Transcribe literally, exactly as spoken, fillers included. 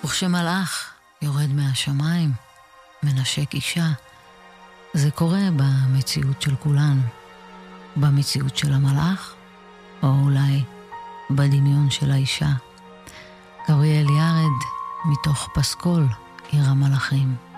וכשמלאך יורד מהשמיים, מנשק אישה, זה קורה במציאות של כולנו, במציאות של המלאך, או אולי בדמיון של האישה. גבריאל ירד מתוך פסקול עיר המלאכים.